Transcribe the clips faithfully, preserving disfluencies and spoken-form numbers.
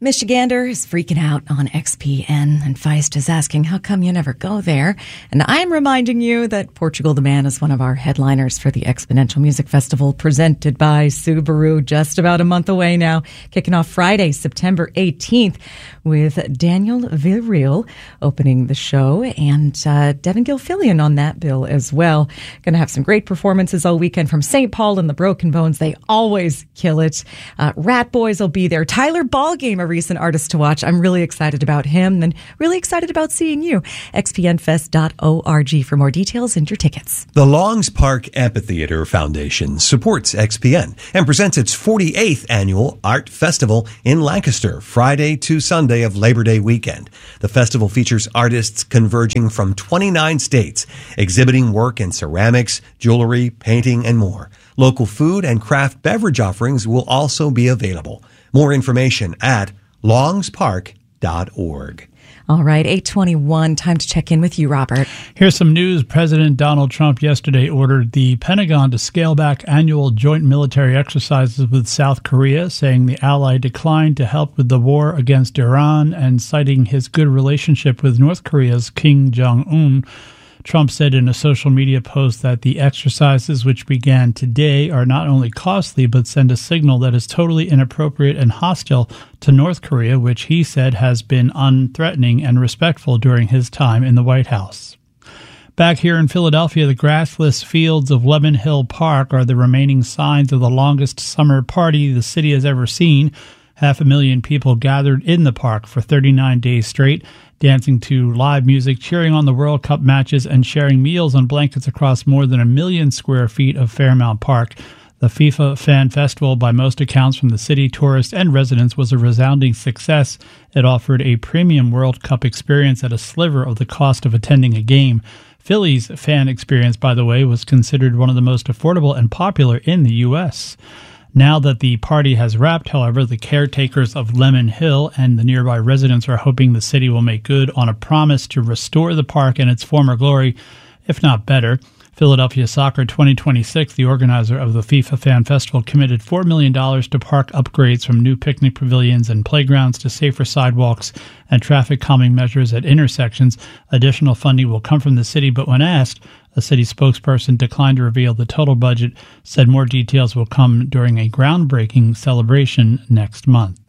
Michigander is freaking out on X P N, and Feist is asking, how come you never go there? And I'm reminding you that Portugal the Man is one of our headliners for the Exponential Music Festival presented by Subaru, just about a month away now, kicking off Friday, September eighteenth, with Daniel Villarreal opening the show, and uh, Devin Gilfillian on that bill as well. Going to have some great performances all weekend from Saint Paul and the Broken Bones. They always kill it. Uh, Rat Boys will be there. Tyler Ballgame, a recent artist to watch. I'm really excited about him and really excited about seeing you. x p n fest dot org for more details and your tickets. The Longs Park Amphitheater Foundation supports X P N and presents its forty-eighth annual Art Festival in Lancaster, Friday to Sunday of Labor Day weekend. The festival features artists converging from twenty-nine states, exhibiting work in ceramics, jewelry, painting, and more. Local food and craft beverage offerings will also be available. More information at longs park dot org. All right, eight twenty-one, time to check in with you, Robert. Here's some news. President Donald Trump yesterday ordered the Pentagon to scale back annual joint military exercises with South Korea, saying the ally declined to help with the war against Iran and citing his good relationship with North Korea's Kim Jong-un. Trump said in a social media post that the exercises, which began today, are not only costly but send a signal that is totally inappropriate and hostile to North Korea, which he said has been unthreatening and respectful during his time in the White House. Back here in Philadelphia, the grassless fields of Lemon Hill Park are the remaining signs of the longest summer party the city has ever seen. Half a million people gathered in the park for thirty-nine days straight, dancing to live music, cheering on the World Cup matches, and sharing meals on blankets across more than a million square feet of Fairmount Park. The FIFA Fan Festival, by most accounts from the city, tourists, and residents, was a resounding success. It offered a premium World Cup experience at a sliver of the cost of attending a game. Philly's fan experience, by the way, was considered one of the most affordable and popular in the U S Now that the party has wrapped, however, the caretakers of Lemon Hill and the nearby residents are hoping the city will make good on a promise to restore the park in its former glory, if not better. Philadelphia Soccer twenty twenty-six, the organizer of the FIFA Fan Festival, committed four million dollars to park upgrades, from new picnic pavilions and playgrounds to safer sidewalks and traffic calming measures at intersections. Additional funding will come from the city, but when asked, a city spokesperson declined to reveal the total budget, said more details will come during a groundbreaking celebration next month.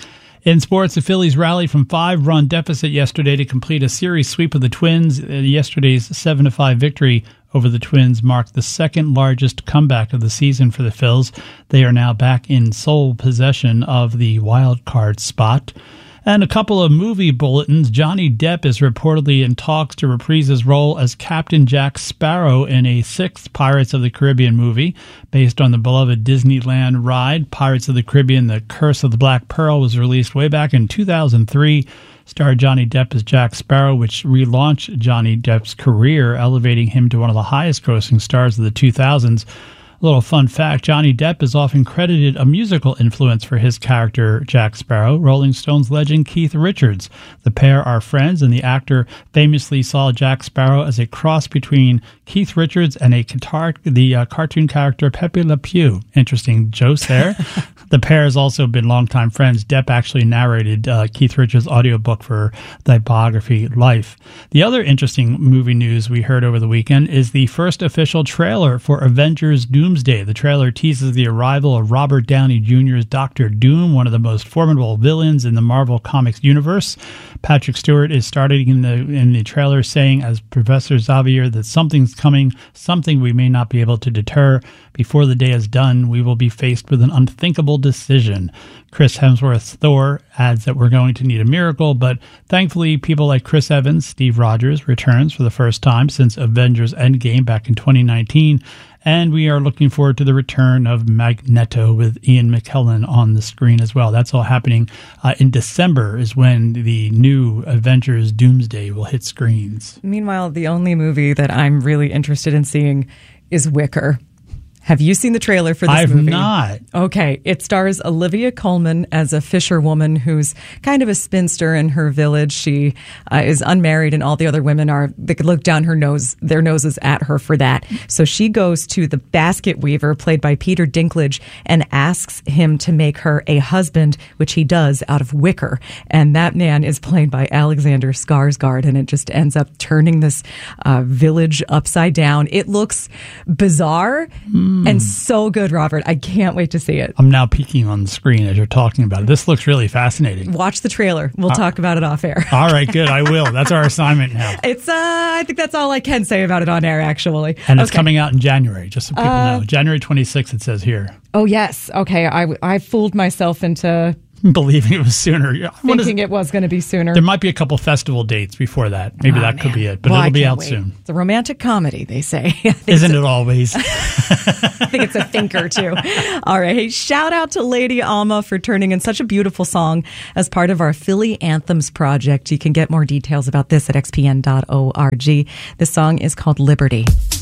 In sports, the Phillies rallied from five-run deficit yesterday to complete a series sweep of the Twins. Yesterday's seven to five victory over the Twins marked the second-largest comeback of the season for the Phils. They are now back in sole possession of the wild card spot. And a couple of movie bulletins. Johnny Depp is reportedly in talks to reprise his role as Captain Jack Sparrow in a sixth Pirates of the Caribbean movie. Based on the beloved Disneyland ride, Pirates of the Caribbean, The Curse of the Black Pearl was released way back in two thousand three. Starred Johnny Depp as Jack Sparrow, which relaunched Johnny Depp's career, elevating him to one of the highest-grossing stars of the two thousands. A little fun fact, Johnny Depp is often credited a musical influence for his character, Jack Sparrow, Rolling Stones legend Keith Richards. The pair are friends, and the actor famously saw Jack Sparrow as a cross between Keith Richards and a guitar, the uh, cartoon character Pepe Le Pew. Interesting jokes there. The pair has also been longtime friends. Depp actually narrated uh, Keith Richards' audiobook for the biography Life. The other interesting movie news we heard over the weekend is the first official trailer for Avengers Doomsday. The trailer teases the arrival of Robert Downey Junior's Doctor Doom, one of the most formidable villains in the Marvel Comics universe. Patrick Stewart is starting in the in the trailer saying, as Professor Xavier, that something's coming, something we may not be able to deter. Before the day is done, we will be faced with an unthinkable decision. Chris Hemsworth's Thor adds that we're going to need a miracle, but thankfully people like Chris Evans, Steve Rogers, returns for the first time since Avengers Endgame back in twenty nineteen, and we are looking forward to the return of Magneto with Ian McKellen on the screen as well. That's all happening uh, in December is when the new Avengers Doomsday will hit screens. Meanwhile, the only movie that I'm really interested in seeing is Wicker. Have you seen the trailer for this I've movie? not. Okay. It stars Olivia Colman as a fisherwoman who's kind of a spinster in her village. She uh, is unmarried, and all the other women are, they could look down her nose, their noses at her for that. So she goes to the basket weaver, played by Peter Dinklage, and asks him to make her a husband, which he does out of wicker. And that man is played by Alexander Skarsgård, and it just ends up turning this uh, village upside down. It looks bizarre. Mm. And so good, Robert. I can't wait to see it. I'm now peeking on the screen as you're talking about it. This looks really fascinating. Watch the trailer. We'll uh, talk about it off air. All right, good. I will. That's our assignment now. It's. Uh, I think that's all I can say about it on air, actually. And it's okay. Coming out in January, just so people uh, know. January twenty-sixth, it says here. Oh, yes. Okay. I, I fooled myself into believing it was sooner. Thinking it was going to be sooner. There might be a couple festival dates before that. Maybe oh, that man. could be it. But well, it'll be out wait. soon. It's a romantic comedy, they say. Isn't it always? I think it's a thinker, too. All right. Hey, shout out to Lady Alma for turning in such a beautiful song as part of our Philly Anthems project. You can get more details about this at x p n dot org. This song is called Liberty.